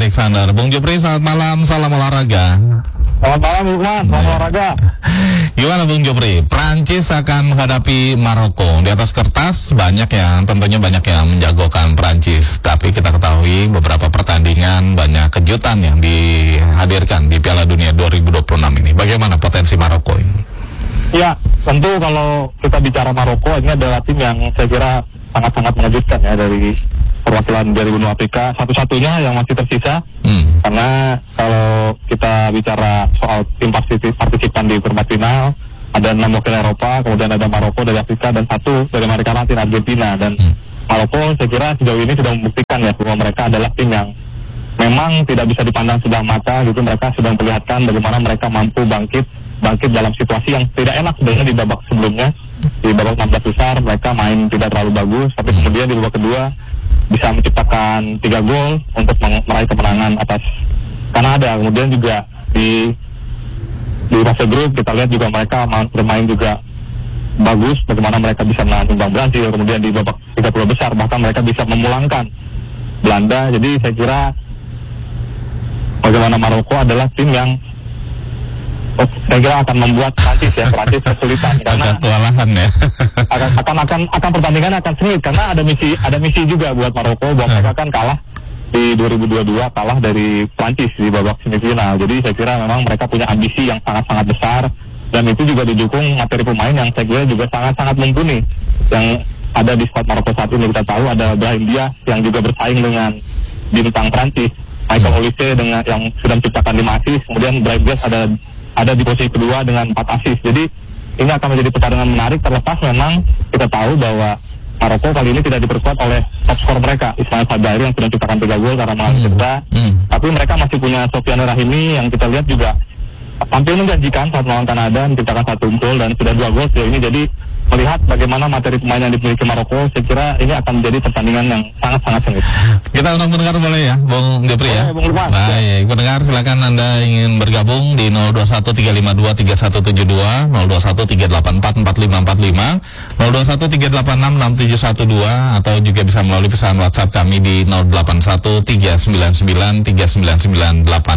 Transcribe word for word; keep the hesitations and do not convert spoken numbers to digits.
Alexander. Bung Jupri, selamat malam, salam olahraga. Selamat malam, Lukman, salam olahraga. Gimana Bung Jupri? Prancis akan menghadapi Maroko. Di atas kertas banyak yang, tentunya banyak yang menjagokan Prancis. Tapi kita ketahui beberapa pertandingan banyak kejutan yang dihadirkan di Piala Dunia dua ribu dua puluh enam ini. Bagaimana potensi Maroko ini? Ya, tentu kalau kita bicara Maroko, ini adalah tim yang saya kira sangat-sangat mengejutkan ya dari perwakilan dari benua Afrika, satu-satunya yang masih tersisa. Hmm. Karena kalau kita bicara soal tim partisipan di perempat final, ada enam wakil Eropa, kemudian ada Maroko dari Afrika dan satu dari Amerika Latin, Argentina. Dan hmm. Maroko saya kira sejauh ini sudah membuktikan ya bahwa mereka adalah tim yang memang tidak bisa dipandang sebelah mata gitu. Mereka sudah memperlihatkan bagaimana mereka mampu bangkit bangkit dalam situasi yang tidak enak sebenarnya di babak sebelumnya. Di babak enam belas besar mereka main tidak terlalu bagus, tapi kemudian di babak kedua bisa menciptakan tiga gol untuk meraih kemenangan atas Kanada. Kemudian juga di di fase grup kita lihat juga mereka bermain juga bagus, bagaimana mereka bisa menahan imbang Brazil. Kemudian di babak tiga puluh besar bahkan mereka bisa memulangkan Belanda. Jadi saya kira bagaimana Maroko adalah tim yang oh, saya kira akan membuat Prancis ya Prancis kesulitan karena kewalahan ya. akan akan akan akan pertandingan akan sulit karena ada misi ada misi juga buat Maroko bahwa mereka kan kalah di dua ribu dua puluh dua, kalah dari Prancis di babak semifinal. Jadi saya kira memang mereka punya ambisi yang sangat-sangat besar dan itu juga didukung materi pemain yang saya kira juga sangat-sangat mumpuni yang ada di squad Maroko saat ini. Kita tahu ada Brahim Diaz yang juga bersaing dengan bintang Prancis, Michael Olise dengan yang sudah menciptakan lima assist, kemudian Brahim Diaz ada ada di posisi kedua dengan empat assist. Jadi ini akan menjadi pertandingan menarik, terlepas memang kita tahu bahwa Maroko kali ini tidak diperkuat oleh top skor mereka Ismail Fadari yang sudah menciptakan tiga gol karena mengalami cedera. Hmm. Hmm. Tapi mereka masih punya Sofian Rahimi yang kita lihat juga tampil menjanjikan saat melawan Kanada, menciptakan satu gol dan sudah dua gol sejauh ini. Jadi melihat bagaimana materi pemain yang dimiliki Maroko, saya kira ini akan menjadi pertandingan yang sangat-sangat sengit. Kita undang pendengar boleh ya, Bung Jupri ya? Boleh, Bung Lukman. Baik, pendengar silakan Anda ingin bergabung di nol dua satu tiga lima dua tiga satu tujuh dua, nol dua satu tiga delapan empat empat lima empat lima, nol dua satu tiga delapan enam enam tujuh satu dua, atau juga bisa melalui pesan WhatsApp kami di nol delapan satu tiga sembilan sembilan tiga sembilan sembilan delapan